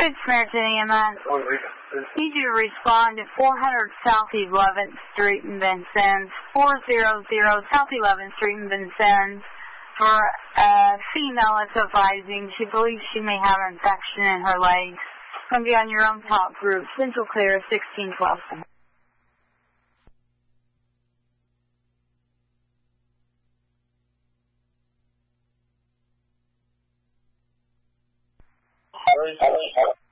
Good Samaritan EMS. Need you to respond to 400 South 11th Street in Vincennes, 400 South 11th Street in Vincennes, for a female that's advising. She believes she may have an infection in her legs. Going to be on your own talk group, Central Clear, 1612. Sorry.